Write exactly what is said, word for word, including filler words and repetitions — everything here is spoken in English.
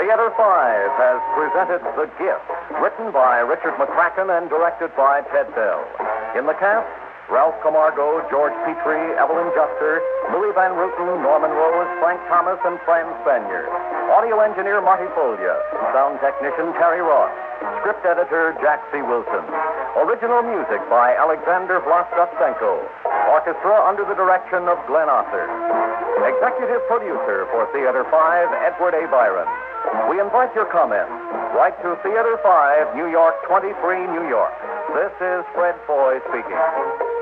Theater five has presented The Gift, written by Richard McCracken and directed by Ted Bell. In the cast, Ralph Camargo, George Petrie, Evelyn Juster, Louis Van Ruten, Norman Rose, Frank Thomas, and Fran Spanier. Audio engineer Marty Folia. Sound technician Terry Ross. Script editor Jack C. Wilson. Original music by Alexander Vlastotsenko. Orchestra under the direction of Glenn Osser. Executive producer for Theater five, Edward A. Byron. We invite your comments. Write to Theater five, New York twenty-three, New York. This is Fred Foy speaking.